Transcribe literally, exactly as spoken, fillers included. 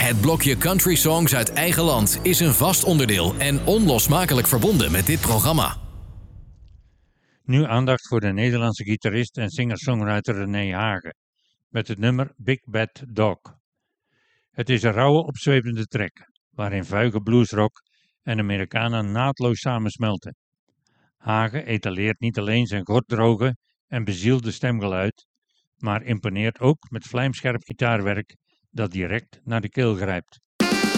Het blokje country songs uit eigen land is een vast onderdeel en onlosmakelijk verbonden met dit programma. Nu aandacht voor de Nederlandse gitarist en singer-songwriter René Hagen met het nummer Big Bad Dog. Het is een rauwe, opzwepende track, waarin vuige bluesrock en Americana naadloos samensmelten. Hagen etaleert niet alleen zijn gorddroge en bezielde stemgeluid, maar imponeert ook met vlijmscherp gitaarwerk dat direct naar de keel grijpt.